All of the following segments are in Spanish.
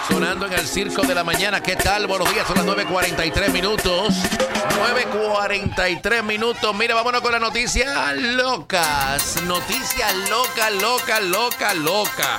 Sonando en el Circo de la Mañana. ¿Qué tal? Buenos días, son las 9:43 minutos. 9:43 minutos. Mira, vámonos con las noticias locas. Noticias loca.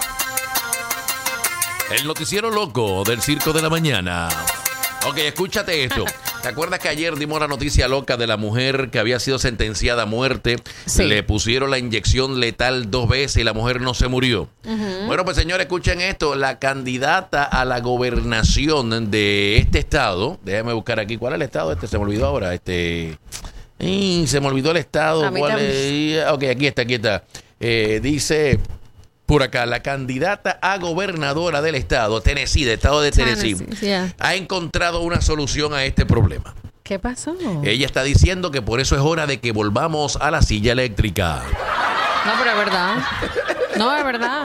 El noticiero loco del Circo de la Mañana. Ok, escúchate esto. ¿Te acuerdas que ayer dimos la noticia loca de la mujer que había sido sentenciada a muerte? Sí. Le pusieron la inyección letal 2 veces y la mujer no se murió. Bueno, pues señores, escuchen esto. La candidata a la gobernación de este estado, déjame buscar aquí, ¿cuál es el estado este? Se me olvidó ahora, se me olvidó el estado. A mí ¿Cuál también. es? Ok, aquí está. Dice... Por acá, la candidata a gobernadora del estado, del estado de Tennessee, yeah. ha encontrado una solución a este problema. ¿Qué pasó? Ella está diciendo que por eso es hora de que volvamos a la silla eléctrica. No, pero es verdad. No, es verdad.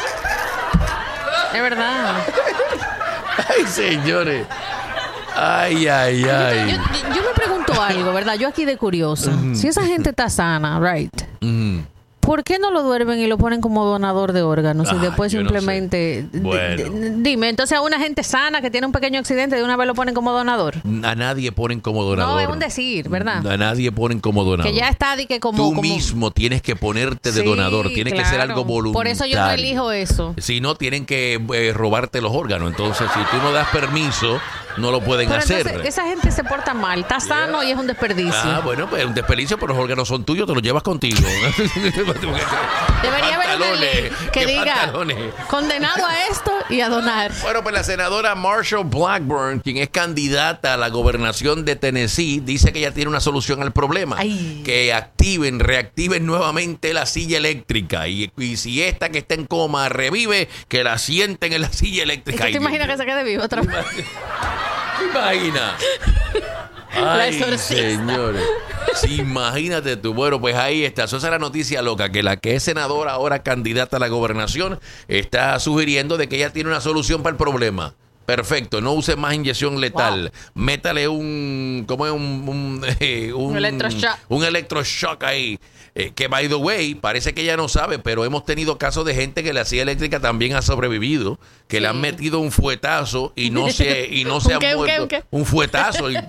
Es verdad. Ay, señores. Ay. Yo me pregunto algo, ¿verdad? Yo aquí de curiosa. Si esa gente está sana, right? ¿Por qué no lo duermen y lo ponen como donador de órganos? Y después yo no simplemente... sé. Bueno. Dime, entonces a una gente sana que tiene un pequeño accidente, de una vez lo ponen como donador. A nadie ponen como donador. No, es un decir, ¿verdad? A nadie ponen como donador. Que ya está de que como... Tú mismo tienes que ponerte de Sí, donador. Tiene que ser claro. algo voluntario. Por eso yo no elijo eso. Si no, tienen que robarte los órganos. Entonces, si tú no das permiso, no lo pueden Pero hacer. entonces, esa gente se porta mal, está sano y es un desperdicio. Bueno, pues es un desperdicio, pero los órganos son tuyos, te los llevas contigo. Debería haber una ley que ¿Qué diga pantalones? condenado a esto y a donar. Bueno, pues la senadora Marshall Blackburn, quien es candidata a la gobernación de Tennessee, dice que ella tiene una solución al problema. Ay. Que reactiven nuevamente la silla eléctrica. Y si esta que está en coma revive, que la sienten en la silla eléctrica. ¿Te imaginas que se quede vivo otra vez? Imagina. La Ay, exorcista. señores. Sí, imagínate tú. Bueno, pues ahí está. Esa es la noticia loca, que la que es senadora, ahora candidata a la gobernación, está sugiriendo de que ella tiene una solución para el problema. Perfecto, no use más inyección letal. Wow. Métale un electroshock. Un electroshock ahí. Que, by the way, parece que ella no sabe, pero hemos tenido casos de gente que la silla eléctrica también ha sobrevivido, que Sí. le han metido un fuetazo y no se ha qué, muerto. un qué? Un fuetazo y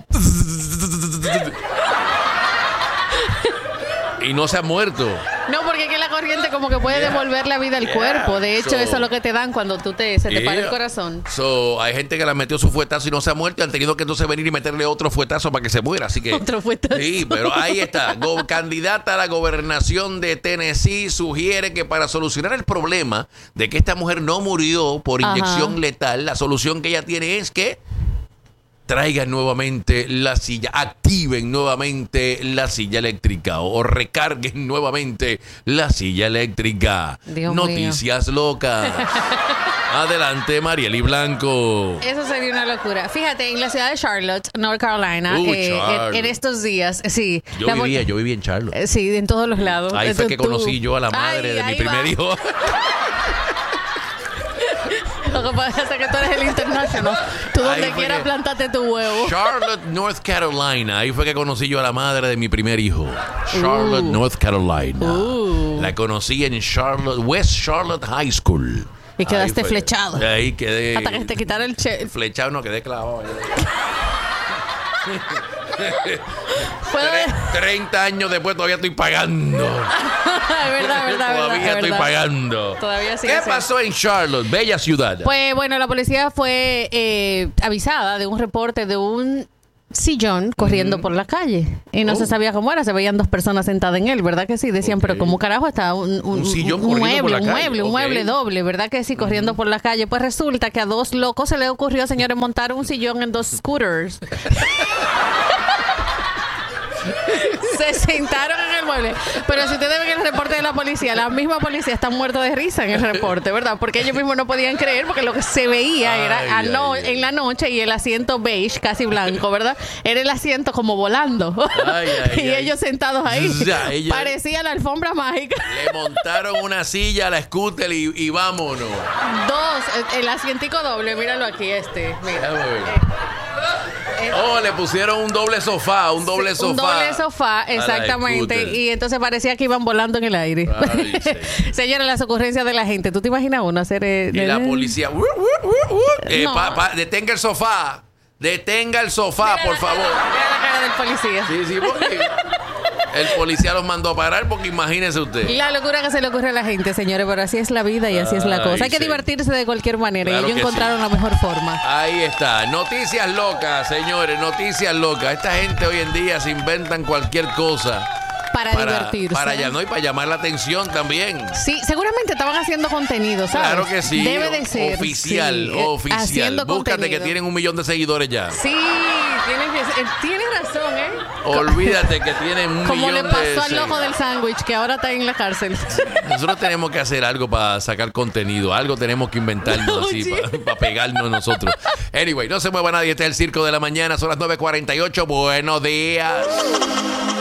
no se ha muerto. No, porque es que la corriente como que puede devolver la vida al cuerpo. De hecho, eso es lo que te dan cuando se te para el corazón. Hay gente que le metió su fuetazo y no se ha muerto y han tenido que entonces venir y meterle otro fuetazo para que se muera. Así que Otro fuetazo. Sí, pero ahí está. Candidata a la gobernación de Tennessee sugiere que para solucionar el problema de que esta mujer no murió por inyección letal, la solución que ella tiene es que traigan nuevamente la silla, activen nuevamente la silla eléctrica o recarguen nuevamente la silla eléctrica. Dios Noticias locas. Adelante, Marieli Blanco. Eso sería una locura. Fíjate, en la ciudad de Charlotte, North Carolina, Charlotte. en estos días, sí. Yo vivía en Charlotte. Sí, en todos los lados. Ahí fue que Tú- conocí yo a la madre de mi ahí primer va. hijo. Lo que pasa es que tú eres el international. Tú donde Ahí fue quieras que- plántate tu huevo. Charlotte, North Carolina. Ahí fue que conocí yo a la madre de mi primer hijo. Charlotte, North Carolina. La conocí en West Charlotte High School. Y quedaste Ahí fue. flechado. Ahí quedé. Hasta que te quitaron el Flechado no, quedé clavado. ¿Puedo ver? 30 años después todavía estoy pagando. Es verdad. Todavía estoy pagando. Todavía sigue ¿Qué siendo. pasó en Charlotte, bella ciudad? Pues bueno, la policía fue avisada de un reporte de un sillón corriendo por la calle y no se sabía cómo era, se veían 2 personas sentadas en él, ¿verdad que sí? Decían, pero ¿cómo carajo está un sillón corriendo por la calle? un mueble doble, ¿verdad que sí? Corriendo por la calle. Pues resulta que a 2 locos se les ocurrió, señores, montar un sillón en 2 scooters. Se sentaron en el mueble. Pero si ustedes ven el reporte de la policía, la misma policía está muerta de risa en el reporte, ¿verdad? Porque ellos mismos no podían creer, porque lo que se veía era en la noche, y el asiento beige, casi blanco, ¿verdad? Era el asiento como volando. Y ellos sentados ahí. Parecía la alfombra mágica. Le montaron una silla a la scooter y vámonos. 2, el asientico doble, míralo aquí, mira. Le pusieron un doble sofá. Un doble sofá, exactamente. Y entonces parecía que iban volando en el aire. Ay, señores, las ocurrencias de la gente. ¿Tú te imaginas uno hacer? Y la policía. No. Detenga el sofá. Detenga el sofá, por favor. Mira la cara del policía. Sí, porque el policía los mandó a parar, porque imagínese usted. La locura que se le ocurre a la gente, señores, pero así es la vida y así es la cosa. Hay que divertirse de cualquier manera, Claro, y ellos encontraron la mejor forma. Ahí está. Noticias locas, señores, noticias locas. Esta gente hoy en día se inventan cualquier cosa. Para divertirse. Y para llamar la atención también. Sí, seguramente estaban haciendo contenido, ¿sabes? Claro que sí. Debe de ser. Oficial. Haciendo Búscate contenido. que tienen 1 millón de seguidores ya. Sí, tienes razón, ¿eh? Olvídate que tienen 1 millón Como de le pasó al seguidores. loco del sándwich, que ahora está en la cárcel. Nosotros tenemos que hacer algo para sacar contenido. Algo tenemos que inventarnos así para pegarnos nosotros. Anyway, no se mueva nadie. Este es el Circo de la Mañana. Son las 9:48. Buenos días.